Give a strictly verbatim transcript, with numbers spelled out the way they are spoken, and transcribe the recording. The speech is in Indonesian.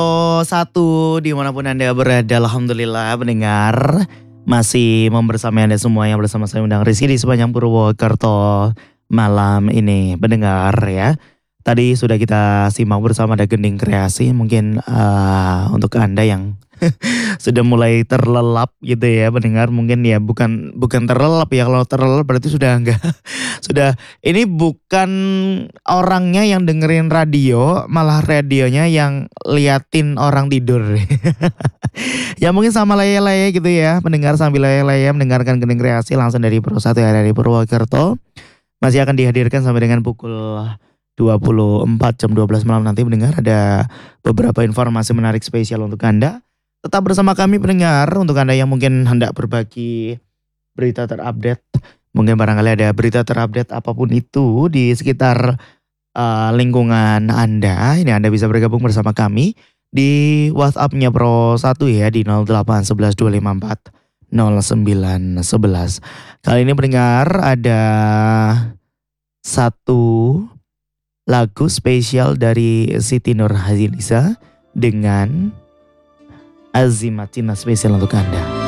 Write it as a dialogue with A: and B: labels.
A: Oh, satu dimanapun Anda berada, alhamdulillah pendengar masih membersamai Anda semua yang bersama saya Undang Rizky di sepanjang Purwokerto malam ini pendengar ya. Tadi sudah kita simak bersama ada Gending Kreasi mungkin eh, untuk Anda yang sudah mulai terlelap gitu ya pendengar mungkin ya bukan bukan terlelap ya kalau terlelap berarti sudah enggak sudah ini bukan orangnya yang dengerin radio malah radionya yang liatin orang tidur. Ya mungkin sama leye-leye gitu ya pendengar sambil leye-leye mendengarkan Gending Kreasi langsung dari Pro satu ya dari Purwokerto masih akan dihadirkan sampai dengan pukul dua puluh empat jam dua belas malam nanti mendengar ada beberapa informasi menarik spesial untuk Anda. Tetap bersama kami pendengar untuk Anda yang mungkin hendak berbagi berita terupdate. Mungkin barangkali ada berita terupdate apapun itu di sekitar uh, lingkungan Anda. Ini Anda bisa bergabung bersama kami di WhatsApp-nya Pro satu ya di nol delapan satu satu dua lima empat nol sembilan satu satu. Kali ini pendengar ada satu lagu spesial dari Siti Nurhaliza dengan Azimat Cinta spesial untuk Anda.